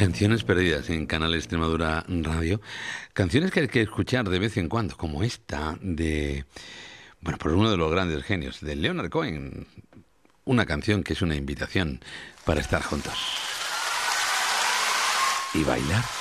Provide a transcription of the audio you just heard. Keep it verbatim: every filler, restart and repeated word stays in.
Canciones perdidas en Canal Extremadura Radio. Canciones que hay que escuchar de vez en cuando, como esta de, bueno, por uno de los grandes genios, de Leonard Cohen. Una canción que es una invitación para estar juntos y bailar.